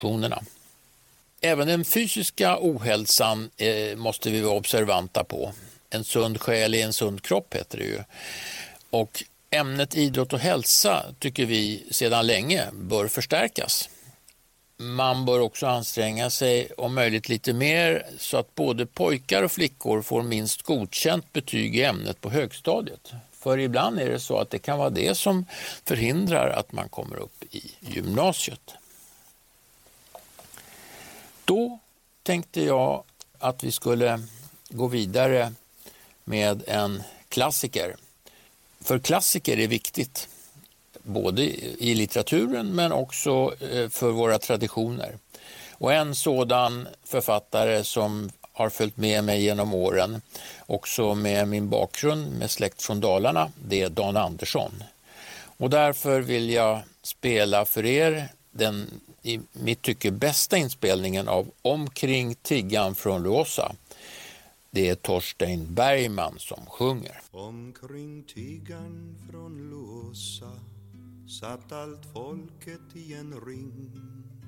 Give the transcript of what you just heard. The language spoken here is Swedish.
funktionerna. Även den fysiska ohälsan måste vi vara observanta på. En sund själ i en sund kropp heter det ju. Och ämnet idrott och hälsa tycker vi sedan länge bör förstärkas. Man bör också anstränga sig om möjligt lite mer så att både pojkar och flickor får minst godkänt betyg i ämnet på högstadiet. För ibland är det så att det kan vara det som förhindrar att man kommer upp i gymnasiet. Då tänkte jag att vi skulle gå vidare med en klassiker. För klassiker är viktigt, både i litteraturen men också för våra traditioner. Och en sådan författare som har följt med mig genom åren, också med min bakgrund med släkt från Dalarna, det är Dan Andersson. Och därför vill jag spela för er den i mitt tycke bästa inspelningen av Omkring tiggan från Låsa. Det är Torstein Bergman som sjunger. Omkring tiggan från Låsa satt allt folket i en ring.